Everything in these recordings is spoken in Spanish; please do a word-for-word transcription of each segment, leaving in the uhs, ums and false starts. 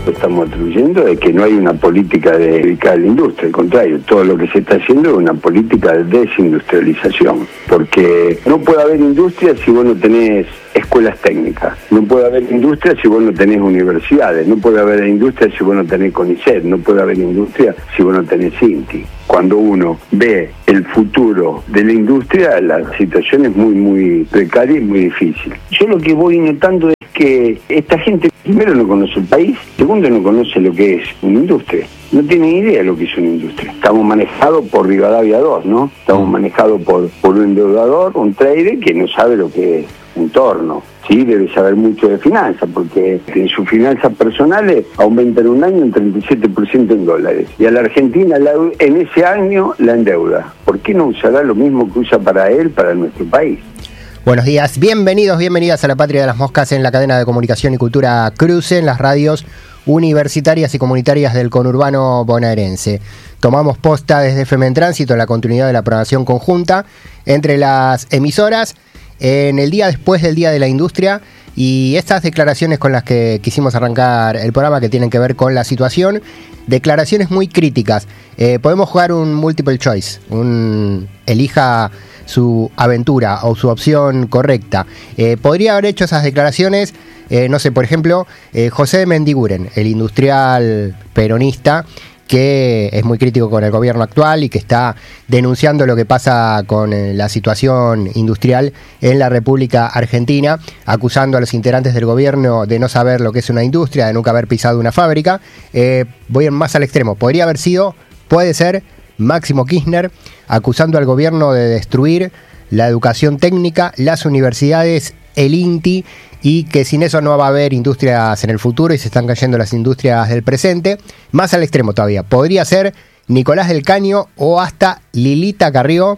Estamos atribuyendo de que no hay una política dedicada a la industria, al contrario, todo lo que se está haciendo es una política de desindustrialización, porque no puede haber industria si vos no tenés escuelas técnicas, no puede haber industria si vos no tenés universidades, no puede haber industria si vos no tenés CONICET, no puede haber industria si vos no tenés INTI. Cuando uno ve el futuro de la industria, la situación es muy, muy precaria y muy difícil. Yo lo que voy notando es que esta gente, primero, no conoce el país, segundo, no conoce lo que es una industria. No tienen idea de lo que es una industria. Estamos manejados por Rivadavia dos, ¿no? Estamos manejados por, por un endeudador, un trader que no sabe lo que es un torno. Sí, debe saber mucho de finanzas, porque en sus finanzas personales aumentan un año un treinta y siete por ciento en dólares. Y a la Argentina la, en ese año la endeuda. ¿Por qué no usará lo mismo que usa para él, para nuestro país? Buenos días, bienvenidos, bienvenidas a la Patria de las Moscas en la cadena de comunicación y cultura Cruce, en las radios universitarias y comunitarias del conurbano bonaerense. Tomamos posta desde F M en Tránsito en la continuidad de la programación conjunta entre las emisoras en el día después del Día de la Industria, y estas declaraciones con las que quisimos arrancar el programa, que tienen que ver con la situación, declaraciones muy críticas. Eh, podemos jugar un multiple choice, un elija su aventura o su opción correcta. Eh, podría haber hecho esas declaraciones, eh, no sé, por ejemplo, eh, José de Mendiguren, el industrial peronista, que es muy crítico con el gobierno actual y que está denunciando lo que pasa con eh, la situación industrial en la República Argentina, acusando a los integrantes del gobierno de no saber lo que es una industria, de nunca haber pisado una fábrica. Eh, voy más al extremo. Podría haber sido, puede ser, Máximo Kirchner, acusando al gobierno de destruir la educación técnica, las universidades, el INTI, y que sin eso no va a haber industrias en el futuro y se están cayendo las industrias del presente. Más al extremo todavía, podría ser Nicolás del Caño o hasta Lilita Carrió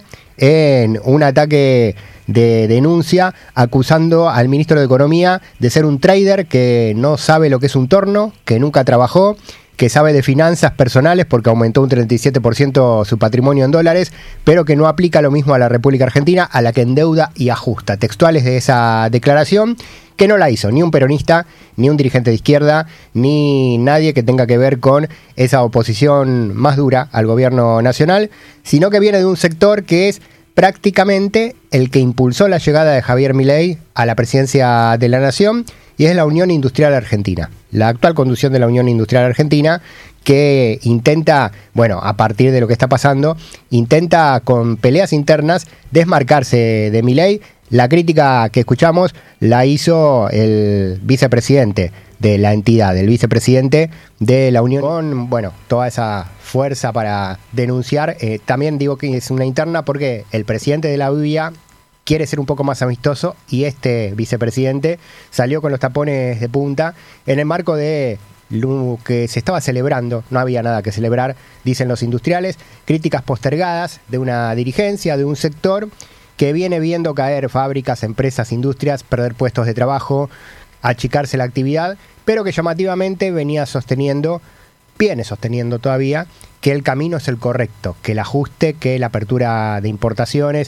en un ataque de denuncia acusando al ministro de Economía de ser un trader que no sabe lo que es un torno, que nunca trabajó, que sabe de finanzas personales porque aumentó un treinta y siete por ciento su patrimonio en dólares, pero que no aplica lo mismo a la República Argentina, a la que endeuda y ajusta. Textuales de esa declaración, que no la hizo ni un peronista, ni un dirigente de izquierda, ni nadie que tenga que ver con esa oposición más dura al gobierno nacional, sino que viene de un sector que es prácticamente el que impulsó la llegada de Javier Milei a la presidencia de la Nación, y es la Unión Industrial Argentina, la actual conducción de la Unión Industrial Argentina, que intenta, bueno, a partir de lo que está pasando, intenta con peleas internas desmarcarse de Milei. La crítica que escuchamos la hizo el vicepresidente de la entidad, el vicepresidente de la Unión, con, bueno, toda esa fuerza para denunciar. Eh, también digo que es una interna porque el presidente de la U I A quiere ser un poco más amistoso y este vicepresidente salió con los tapones de punta en el marco de lo que se estaba celebrando. No había nada que celebrar, dicen los industriales. Críticas postergadas de una dirigencia, de un sector que viene viendo caer fábricas, empresas, industrias, perder puestos de trabajo, achicarse la actividad, pero que llamativamente venía sosteniendo, viene sosteniendo todavía, que el camino es el correcto, que el ajuste, que la apertura de importaciones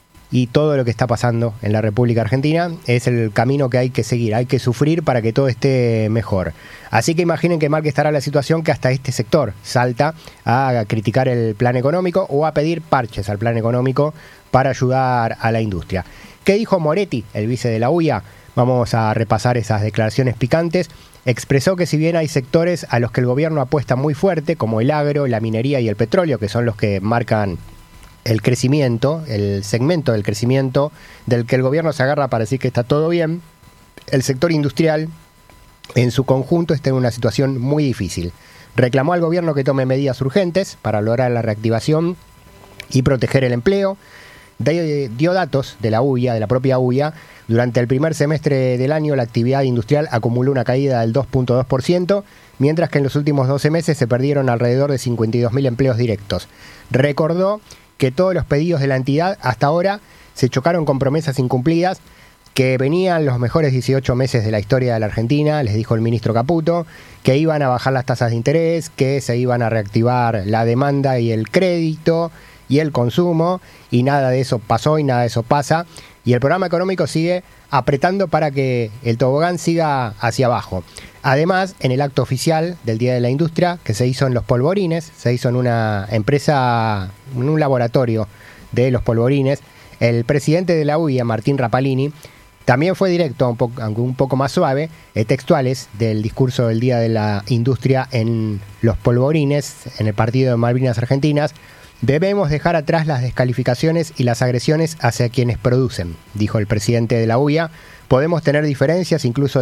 y todo lo que está pasando en la República Argentina es el camino que hay que seguir, hay que sufrir para que todo esté mejor. Así que imaginen qué mal que estará la situación, que hasta este sector salta a criticar el plan económico o a pedir parches al plan económico para ayudar a la industria. ¿Qué dijo Moretti, el vice de la U I A? Vamos a repasar esas declaraciones picantes. Expresó que si bien hay sectores a los que el gobierno apuesta muy fuerte, como el agro, la minería y el petróleo, que son los que marcan el crecimiento, el segmento del crecimiento del que el gobierno se agarra para decir que está todo bien, el sector industrial en su conjunto está en una situación muy difícil. Reclamó al gobierno que tome medidas urgentes para lograr la reactivación y proteger el empleo. Dio datos de la U I A, de la propia U I A. Durante el primer semestre del año la actividad industrial acumuló una caída del dos punto dos por ciento, mientras que en los últimos doce meses se perdieron alrededor de cincuenta y dos mil empleos directos. Recordó que todos los pedidos de la entidad hasta ahora se chocaron con promesas incumplidas, que venían los mejores dieciocho meses de la historia de la Argentina, les dijo el ministro Caputo, que iban a bajar las tasas de interés, que se iban a reactivar la demanda y el crédito y el consumo, y nada de eso pasó y nada de eso pasa. y el programa económico sigue apretando para que el tobogán siga hacia abajo. Además, en el acto oficial del Día de la Industria, que se hizo en Los Polvorines, se hizo en una empresa, en un laboratorio de Los Polvorines, el presidente de la U I A, Martín Rapalini, también fue directo, un poco, aunque un poco más suave, eh, textuales del discurso del Día de la Industria en Los Polvorines, en el partido de Malvinas Argentinas. Debemos dejar atrás las descalificaciones y las agresiones hacia quienes producen, dijo el presidente de la U I A. Podemos tener diferencias, incluso